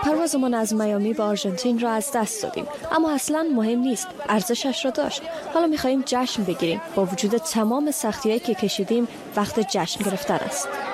پروازمان از میامی به آرژانتین را از دست دادیم، اما اصلاً مهم نیست، ارزشش را داشت. حالا می‌خواهیم جشن بگیریم. با وجود تمام سختی‌هایی که کشیدیم، وقت جشن گرفتن است.